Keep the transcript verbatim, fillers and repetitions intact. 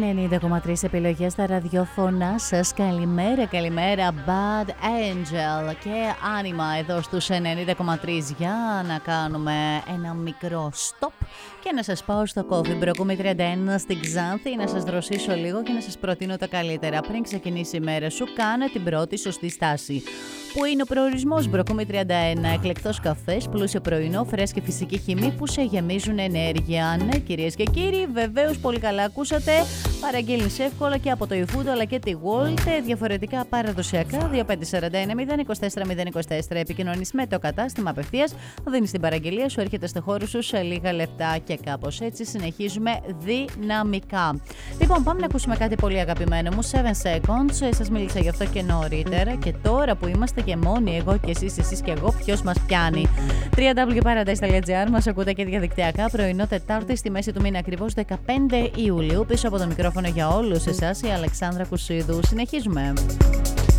ενενήντα κόμμα τρία επιλογές στα ραδιόφωνά σας. Καλημέρα, καλημέρα. Bad Angel και Anima εδώ στους ενενήντα κόμμα τρία για να κάνουμε ένα μικρό stop και να σας πάω στο Coffee Brew τριάντα ένα στην Ξάνθη, να σας δροσίσω λίγο και να σας προτείνω τα καλύτερα. Πριν ξεκινήσει η μέρα σου, κάνε την πρώτη σωστή στάση. Που είναι ο προορισμός Μπροκούμι τριάντα ένα, εκλεκτός καφές, πλούσιο πρωινό, φρέσκη φυσική χυμή που σε γεμίζουν ενέργεια. Ναι, κυρίες και κύριοι, βεβαίως πολύ καλά ακούσατε. Παραγγέλνεις εύκολα και από το eFood αλλά και τη Wolt, διαφορετικά παραδοσιακά. Δύο πέντε τέσσερα ένα μηδέν δύο τέσσερα μηδέν δύο τέσσερα. Επικοινωνείς με το κατάστημα απευθείας, δίνεις την παραγγελία σου, έρχεται στο χώρο σου σε λίγα λεπτά και κάπως έτσι συνεχίζουμε δυναμικά. Λοιπόν, πάμε να ακούσουμε κάτι πολύ αγαπημένο μου. seven seconds, σας μίλησα γι' αυτό και νωρίτερα και τώρα που είμαστε και μόνοι, εγώ και εσείς, εσείς και εγώ, ποιος μας πιάνει. double-u double-u double-u τελεία paradise τελεία gr, μας ακούτε και διαδικτυακά. Πρωινό Τετάρτη στη μέση του μήνα, ακριβώς δεκαπέντε Ιουλίου. Πίσω από το μικρόφωνο για όλους εσάς η Αλεξάνδρα Κουσίδου. Συνεχίζουμε.